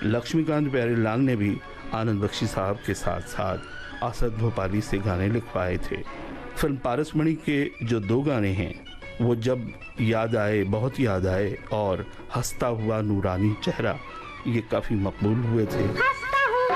लक्ष्मीकांत प्यारेलाल ने भी आनंद बख्शी साहब के साथ साथ असद भोपाली से गाने लिखवाए थे। फिल्म पारसमणि के जो 2 गाने हैं, वो जब याद आए, बहुत याद आए और हंसता हुआ नूरानी चेहरा, ये काफ़ी मकबूल हुए थे।